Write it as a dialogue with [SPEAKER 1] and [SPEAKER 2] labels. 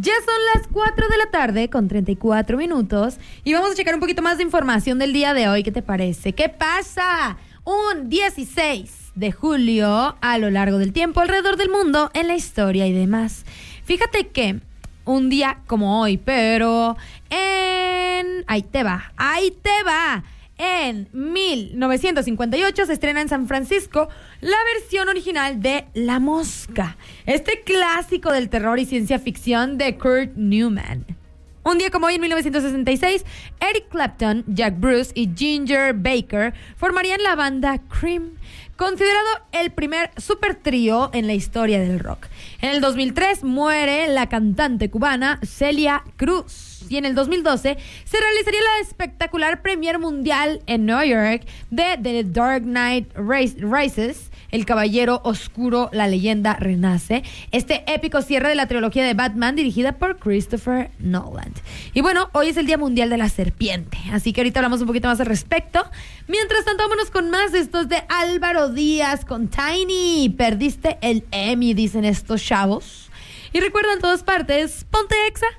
[SPEAKER 1] Ya son las 4 de la tarde con 34 minutos y vamos a checar un poquito más de información del día de hoy. ¿Qué te parece? ¿Qué pasa un 16 de julio a lo largo del tiempo alrededor del mundo en la historia y demás? Fíjate que un día como hoy, pero Ahí te va. En 1958 se estrena en San Francisco la versión original de La Mosca, este clásico del terror y ciencia ficción de Kurt Newman. Un día como hoy, en 1966, Eric Clapton, Jack Bruce y Ginger Baker formarían la banda Cream, considerado el primer super trío en la historia del rock. En el 2003 muere la cantante cubana Celia Cruz. Y en el 2012 se realizaría la espectacular premier mundial en Nueva York de The Dark Knight Rises, El Caballero Oscuro, la leyenda renace, este épico cierre de la trilogía de Batman dirigida por Christopher Nolan. Y bueno, hoy es el Día Mundial de la Serpiente, así que ahorita hablamos un poquito más al respecto. Mientras tanto, vámonos con más de estos de Álvaro Díaz con Tiny. Perdiste el Emmy, dicen estos chavos. Y recuerda, en todas partes, ponte Exa.